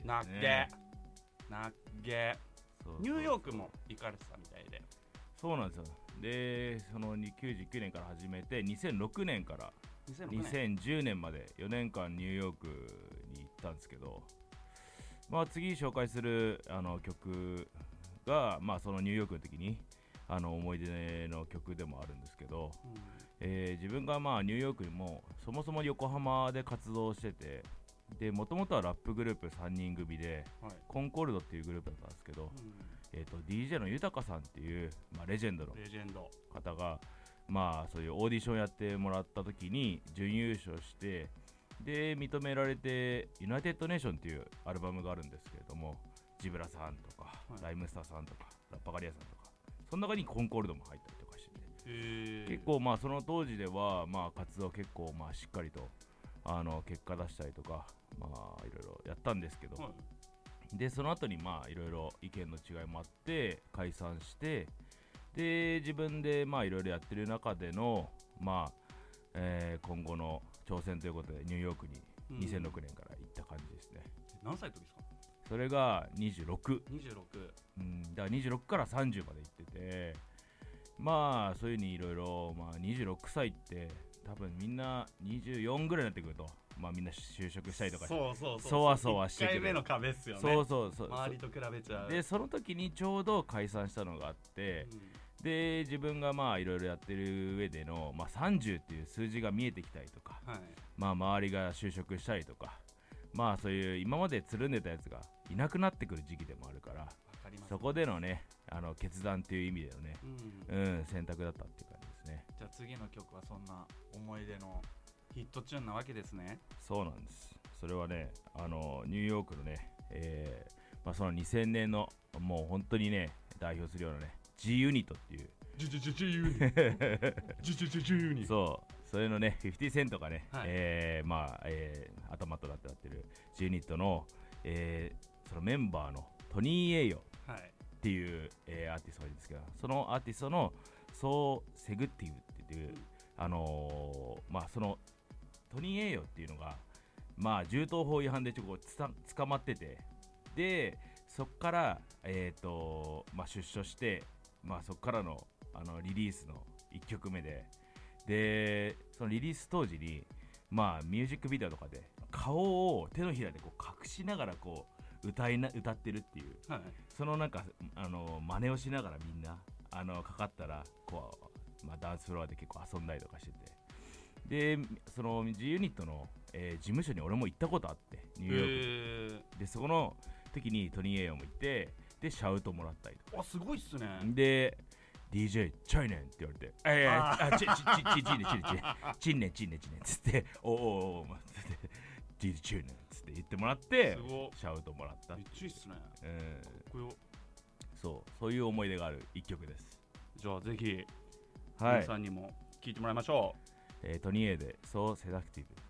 なっけなっけ。ニューヨークも行かれてたみたいで。 そうなんですよ。でその99年から始めて2006年から2010年まで4年間ニューヨークに行ったんですけど、まあ次紹介する曲がまあそのニューヨークの時に思い出の曲でもあるんですけど、自分がまあニューヨークにもそもそも横浜で活動してて、でもともとはラップグループ3人組で、コンコルドっていうグループだったんですけど、DJ の豊さんっていう、まあ、レジェンドの方がまあそういうオーディションやってもらった時に準優勝して、で認められてユナイテッドネーションっていうアルバムがあるんですけれども、ジブラさんとか、ライムスターさんとかラッパガリアさんとか、その中にコンコルドも入ったりとかしてて、結構まあその当時ではまあ活動結構まあしっかりと結果出したりとか、まあいろいろやったんですけど、でその後にまあいろいろ意見の違いもあって解散して、で自分でまあいろいろやってる中でのまあ、今後の挑戦ということでニューヨークに2006年から行った感じですね。 何歳の時ですか？ それが26、だから26から30まで行ってて、まあそういう風にいろいろ、まあ26歳って多分みんな24ぐらいになってくると、まあみんな就職したりとかそわそわしてくる。 1回目の壁っすよね。 そう周りと比べちゃう。 でその時にちょうど解散したのがあって、で自分がまあいろいろやってる上での、まあ、30っていう数字が見えてきたりとか、まあ周りが就職したりとか、まあそういう今までつるんでたやつがいなくなってくる時期でもあるから、そこでのね決断っていう意味でのね、選択だったっていう感じですね。 じゃあ次の曲はそんな思い出のヒットチューンなわけですね。 そうなんです。それはねニューヨークのね、まあ、その2000年のもう本当にね代表するようなね G ユニットっていうそうそれのね50セントがね、まあ、頭となってる G ユニットの、そのメンバーのトニー・エイヨっていう、アーティストがいるんですけど、そのアーティストのソー・セグティブっていう、まあそのトニー・エイヨっていうのがまあ銃刀法違反で捕まってて、でそこから、まあ、出所して、まあ、そこからのリリースの1曲目でそのリリース当時に、まあ、ミュージックビデオとかで顔を手のひらでこう隠しながらこう歌ってるっていう、そのなんか真似をしながらみんなかかったらこう、まあ、ダンスフロアで結構遊んだりとかしてて、でその G ユニットの、事務所に俺も行ったことあって、ニューヨークでそこの時にトニー・エイヨもいて、でシャウトもらったりとか。 すごいっすね。 で DJ チャイネンって言われて、チンネンつっておDJ チャイネンつって言ってもらって、シャウトもらったっていう。めっちゃいいっすね。かっこよ。そういう思い出がある一曲です。 じゃあぜひ皆さんにも聴いてもらいましょう。トニー・エイで So Seductive。